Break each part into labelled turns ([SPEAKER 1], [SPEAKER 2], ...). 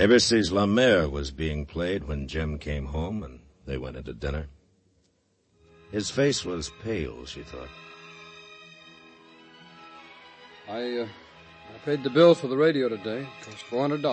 [SPEAKER 1] Debussy's La Mer was being played when Jim came home and they went into dinner. His face was pale, she thought.
[SPEAKER 2] I paid the bill for the radio today. It cost $400.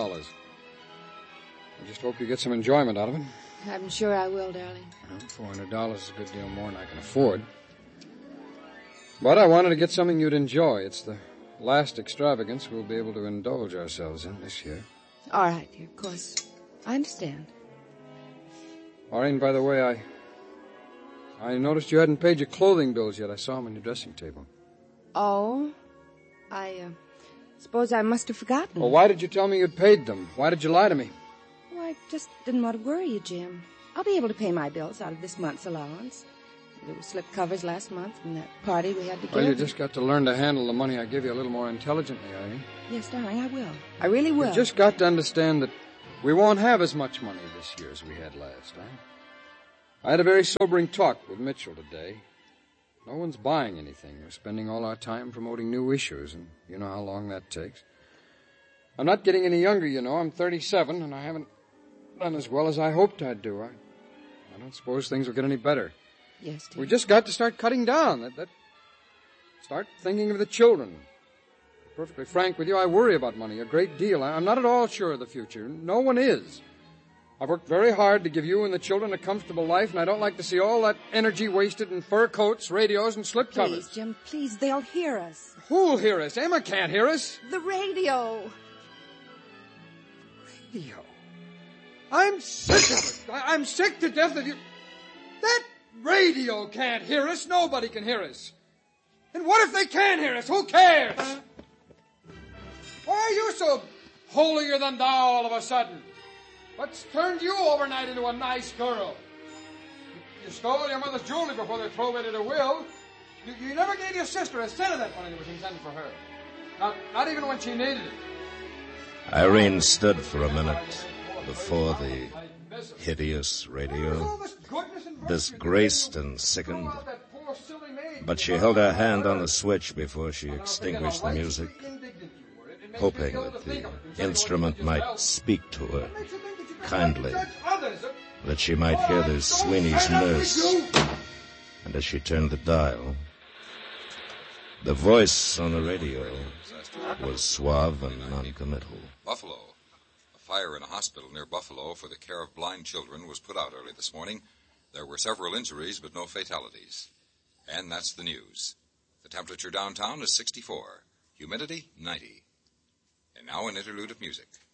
[SPEAKER 2] I just hope you get some enjoyment out of it.
[SPEAKER 3] I'm sure I will, darling.
[SPEAKER 2] Well, $400 is a good deal more than I can afford. But I wanted to get something you'd enjoy. It's the last extravagance we'll be able to indulge ourselves in this year.
[SPEAKER 3] All right, dear, of course. I understand.
[SPEAKER 2] Maureen, by the way, I noticed you hadn't paid your clothing bills yet. I saw them on your dressing table.
[SPEAKER 3] Oh? I suppose I must have forgotten.
[SPEAKER 2] Well, why did you tell me you'd paid them? Why did you lie to me?
[SPEAKER 3] Well, I just didn't want to worry you, Jim. I'll be able to pay my bills out of this month's allowance. There were slip covers last month from that party we had to give.
[SPEAKER 2] Well, you just got to learn to handle the money I give you a little more intelligently, Irene.
[SPEAKER 3] Yes, darling, I will. I really will.
[SPEAKER 2] You just got to understand that we won't have as much money this year as we had last, I had a very sobering talk with Mitchell today. No one's buying anything. We're spending all our time promoting new issues, and you know how long that takes. I'm not getting any younger, you know. I'm 37, and I haven't done as well as I hoped I'd do. I don't suppose things will get any better.
[SPEAKER 3] Yes, dear.
[SPEAKER 2] We just got to start cutting down. Start thinking of the children. Perfectly frank with you, I worry about money a great deal. I'm not at all sure of the future. No one is. I've worked very hard to give you and the children a comfortable life, and I don't like to see all that energy wasted in fur coats, radios, and slip covers.
[SPEAKER 3] Please, Jim, please, they'll hear us.
[SPEAKER 2] Who'll hear us? Emma can't hear us.
[SPEAKER 3] The radio.
[SPEAKER 2] Radio? I'm sick of it. I'm sick to death of you. That radio can't hear us. Nobody can hear us. And what if they can hear us? Who cares? Why are you so holier than thou all of a sudden? What's turned you overnight into a nice girl? You stole your mother's jewelry before they probated a will. You never gave your sister a cent of that money that was intended for her. Not even when she needed it.
[SPEAKER 1] Irene stood for a minute before the hideous radio, disgraced and sickened. But she held her hand on the switch before she extinguished the music, hoping that the instrument might speak to her kindly, that she might hear the Sweeney's nurse. And as she turned the dial, the voice on the radio was suave and noncommittal.
[SPEAKER 4] Buffalo. A fire in a hospital near Buffalo for the care of blind children was put out early this morning. There were several injuries, but no fatalities. And that's the news. The temperature downtown is 64. Humidity, 90. And now an interlude of music.